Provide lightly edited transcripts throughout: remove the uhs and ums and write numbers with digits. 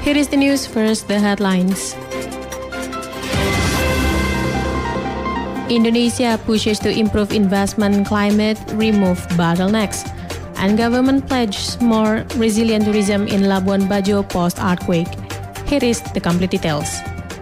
Here is the news. First, the headlines. Indonesia pushes to improve investment climate, remove bottlenecks. And government pledges more resilient tourism in Labuan Bajo post-earthquake. Here is the complete details.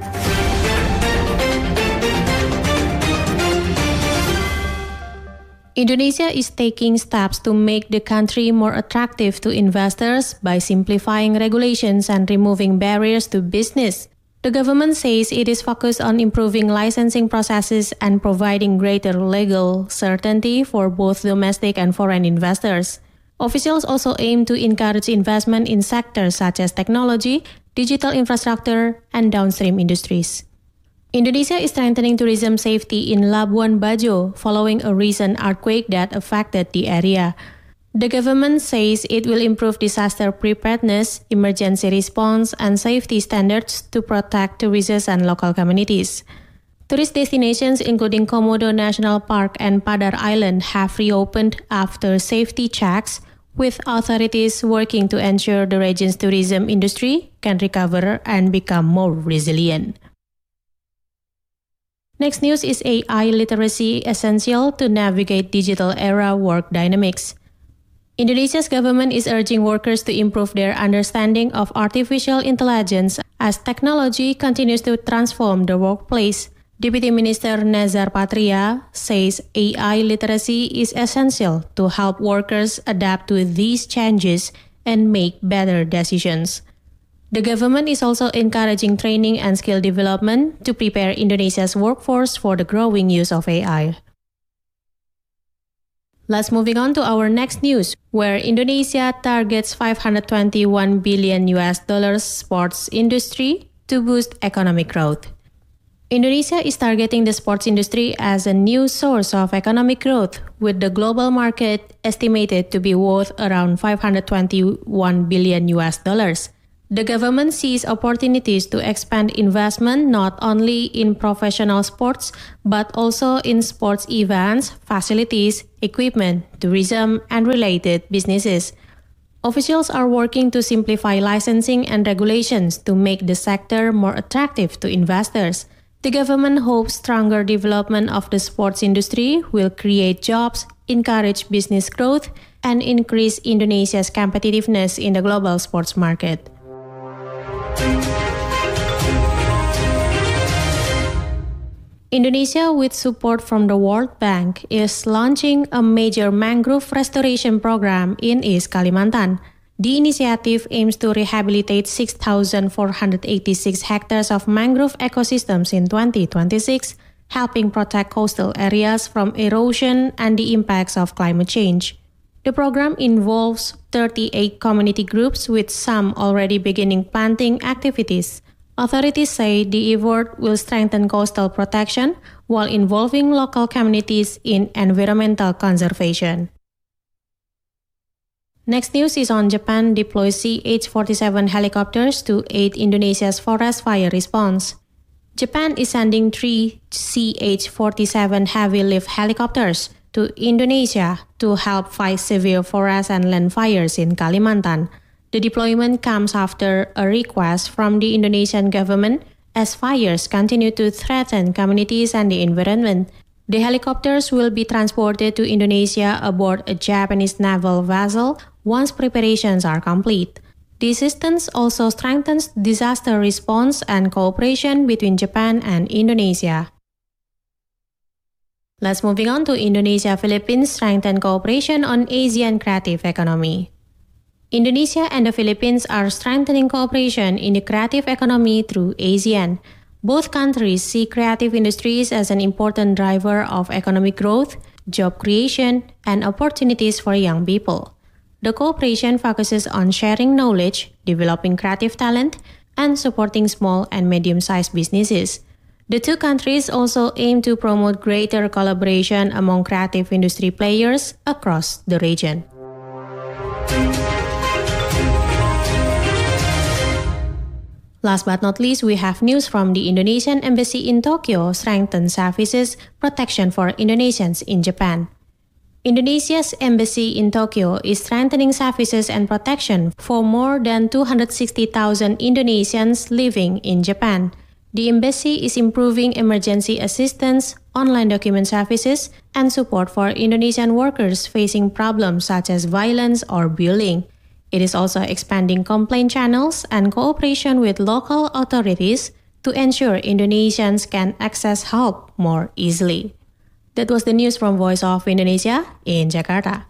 Indonesia is taking steps to make the country more attractive to investors by simplifying regulations and removing barriers to business. The government says it is focused on improving licensing processes and providing greater legal certainty for both domestic and foreign investors. Officials also aim to encourage investment in sectors such as technology, digital infrastructure, and downstream industries. Indonesia is strengthening tourism safety in Labuan Bajo following a recent earthquake that affected the area. The government says it will improve disaster preparedness, emergency response, and safety standards to protect tourists and local communities. Tourist destinations including Komodo National Park and Padar Island have reopened after safety checks, with authorities working to ensure the region's tourism industry can recover and become more resilient. Next news is AI literacy essential to navigate digital era work dynamics. Indonesia's government is urging workers to improve their understanding of artificial intelligence as technology continues to transform the workplace. Deputy Minister Nazar Patria says AI literacy is essential to help workers adapt to these changes and make better decisions. The government is also encouraging training and skill development to prepare Indonesia's workforce for the growing use of AI. Let's moving on to our next news, where Indonesia targets $521 billion sports industry to boost economic growth. Indonesia is targeting the sports industry as a new source of economic growth, with the global market estimated to be worth around $521 billion. The government sees opportunities to expand investment not only in professional sports, but also in sports events, facilities, equipment, tourism, and related businesses. Officials are working to simplify licensing and regulations to make the sector more attractive to investors. The government hopes stronger development of the sports industry will create jobs, encourage business growth, and increase Indonesia's competitiveness in the global sports market. Indonesia, with support from the World Bank, is launching a major mangrove restoration program in East Kalimantan. The initiative aims to rehabilitate 6,486 hectares of mangrove ecosystems in 2026, helping protect coastal areas from erosion and the impacts of climate change. The program involves 38 community groups, with some already beginning planting activities. Authorities say the effort will strengthen coastal protection while involving local communities in environmental conservation. Next news is on Japan deploys CH-47 helicopters to aid Indonesia's forest fire response. Japan is sending 3 CH-47 heavy-lift helicopters to Indonesia to help fight severe forest and land fires in Kalimantan. The deployment comes after a request from the Indonesian government as fires continue to threaten communities and the environment. The helicopters will be transported to Indonesia aboard a Japanese naval vessel once preparations are complete. The assistance also strengthens disaster response and cooperation between Japan and Indonesia. Let's moving on to Indonesia-Philippines strengthen cooperation on Asian creative economy. Indonesia and the Philippines are strengthening cooperation in the creative economy through ASEAN. Both countries see creative industries as an important driver of economic growth, job creation, and opportunities for young people. The cooperation focuses on sharing knowledge, developing creative talent, and supporting small and medium-sized businesses. The two countries also aim to promote greater collaboration among creative industry players across the region. Last but not least, we have news from the Indonesian Embassy in Tokyo strengthens services protection for Indonesians in Japan. Indonesia's embassy in Tokyo is strengthening services and protection for more than 260,000 Indonesians living in Japan. The embassy is improving emergency assistance, online document services, and support for Indonesian workers facing problems such as violence or bullying. It is also expanding complaint channels and cooperation with local authorities to ensure Indonesians can access help more easily. That was the news from Voice of Indonesia in Jakarta.